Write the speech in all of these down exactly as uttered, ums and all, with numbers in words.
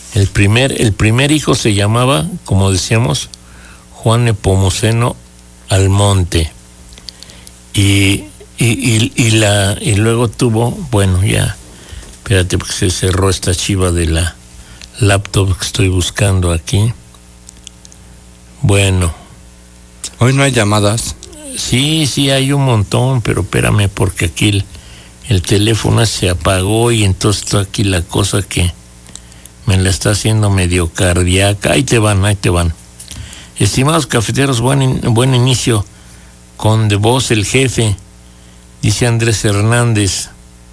El primer, el primer hijo se llamaba, como decíamos, Juan Nepomuceno Almonte. Y, y, y, y, la, y luego tuvo, bueno, ya, espérate porque se cerró esta chiva de la laptop que estoy buscando aquí. Bueno. Hoy no hay llamadas. Sí, sí, hay un montón, pero espérame porque aquí el, el teléfono se apagó y entonces está aquí la cosa que me la está haciendo medio cardíaca. Ahí te van, ahí te van. Estimados cafeteros, buen, in, buen inicio con de voz el jefe, dice Andrés Hernández.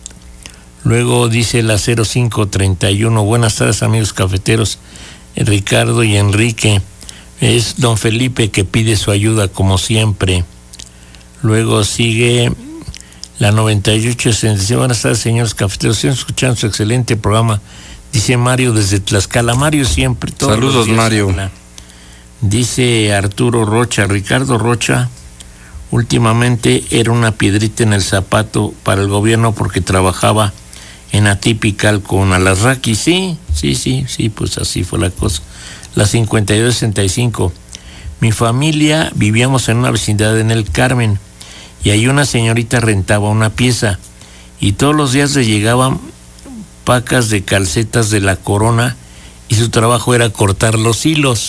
Luego dice la cero cinco treinta y uno, buenas tardes amigos cafeteros, Ricardo y Enrique. Es don Felipe que pide su ayuda como siempre. Luego sigue la noventa y ocho sesenta y seis, buenas tardes señores cafeteros, estoy escuchando su excelente programa, dice Mario desde Tlaxcala. Mario siempre, todos saludos los días Mario. Habla. Dice Arturo Rocha, Ricardo Rocha últimamente era una piedrita en el zapato para el gobierno porque trabajaba en Atipical con Alarraqui. Sí, sí, sí, sí, pues así fue la cosa. La cincuenta y dos sesenta y cinco, mi familia vivíamos en una vecindad en el Carmen y ahí una señorita rentaba una pieza y todos los días le llegaban pacas de calcetas de la Corona y su trabajo era cortar los hilos.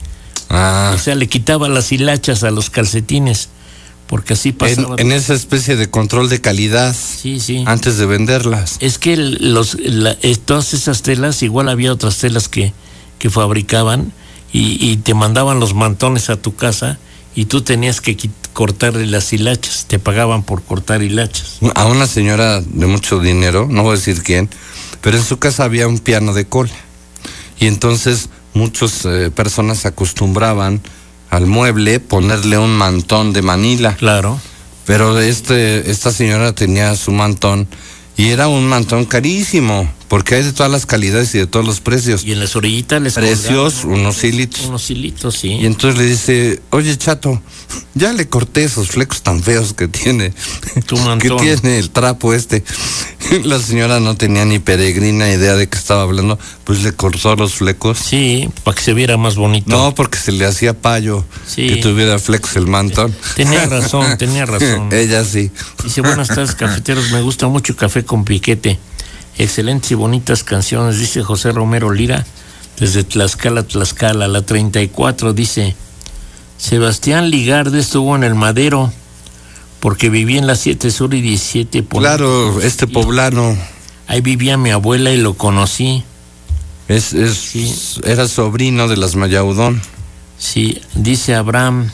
Ah. O sea, le quitaba las hilachas a los calcetines, porque así pasaba. En, en esa especie de control de calidad. Sí, sí. Antes de venderlas. Es que los, la, todas esas telas, igual había otras telas que, que fabricaban y, y te mandaban los mantones a tu casa y tú tenías que cortarle las hilachas, te pagaban por cortar hilachas. A una señora de mucho dinero, no voy a decir quién, pero en su casa había un piano de cola y entonces muchas eh, personas acostumbraban al mueble ponerle un mantón de Manila. Claro. Pero este, esta señora tenía su mantón y era un mantón carísimo, porque hay de todas las calidades y de todos los precios. Y en las orillitas les precios, colgaban unos hilitos. Unos hilitos, sí. Y entonces le dice, oye chato, ya le corté esos flecos tan feos que tiene. Tu mantón. Que tiene el trapo este. La señora no tenía ni peregrina idea de qué estaba hablando, pues le cortó los flecos. Sí, para que se viera más bonito. No, porque se le hacía payo, sí, que tuviera flecos el mantón. Tenía razón, tenía razón. Ella sí. Dice, buenas tardes cafeteros, me gusta mucho Café con Piquete. Excelentes y bonitas canciones, dice José Romero Lira, desde Tlaxcala, Tlaxcala. La treinta y cuatro dice, Sebastián Ligarde estuvo en el Madero, porque vivía en la siete Sur y diecisiete Poniente. Claro, este poblano. Ahí vivía mi abuela y lo conocí. Es, es, sí. Era sobrino de las Mayaudón. Sí, dice Abraham,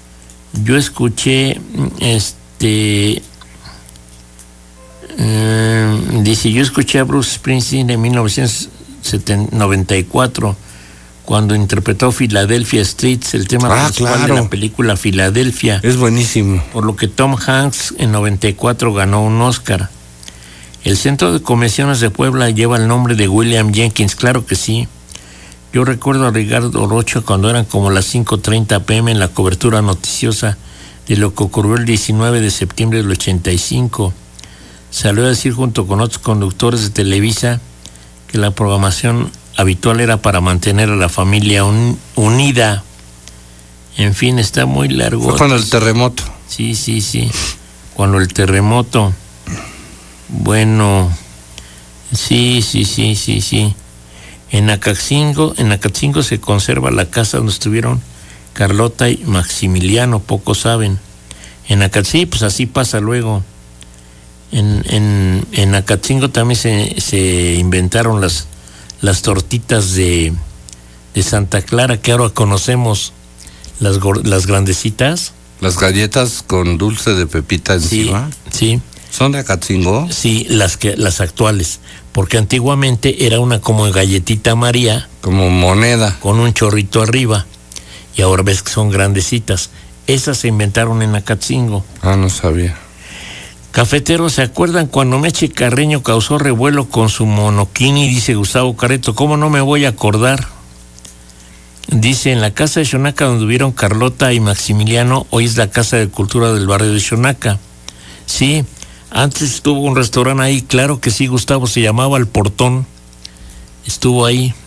yo escuché, este, eh, dice, yo escuché a Bruce Springsteen en mil novecientos noventa y cuatro, cuando interpretó Philadelphia Streets, el tema ah, principal claro. de la película Filadelfia. Es buenísimo. Por lo que Tom Hanks en noventa y cuatro ganó un Oscar. El Centro de Convenciones de Puebla lleva el nombre de William Jenkins, claro que sí. Yo recuerdo a Ricardo Rocha cuando eran como las cinco treinta pm en la cobertura noticiosa de lo que ocurrió el diecinueve de septiembre del ochenta y cinco. Salió a decir junto con otros conductores de Televisa que la programación habitual era para mantener a la familia un, unida. En fin, está muy largo. Fue cuando el terremoto. Sí, sí, sí. Cuando el terremoto. Bueno, sí, sí, sí, sí, sí. En Acatzingo, en Acatzingo se conserva la casa donde estuvieron Carlota y Maximiliano, pocos saben. En Acatzingo, pues así pasa luego. En, en, en Acatzingo también se, se inventaron las, las tortitas de, de Santa Clara, que ahora conocemos, las, las grandecitas. Las galletas con dulce de pepita encima. Sí, sí. ¿Son de Acatzingo? Sí, las que las actuales, porque antiguamente era una como galletita María, como moneda, con un chorrito arriba, y ahora ves que son grandecitas. Esas se inventaron en Acatzingo. Ah, no sabía. Cafeteros, ¿se acuerdan cuando Meche Carreño causó revuelo con su monoquini? Dice Gustavo Careto. ¿Cómo no me voy a acordar? Dice, en la casa de Xonaca donde vivieron Carlota y Maximiliano, hoy es la Casa de Cultura del barrio de Xonaca. Sí, antes estuvo un restaurante ahí, claro que sí, Gustavo, se llamaba El Portón. Estuvo ahí.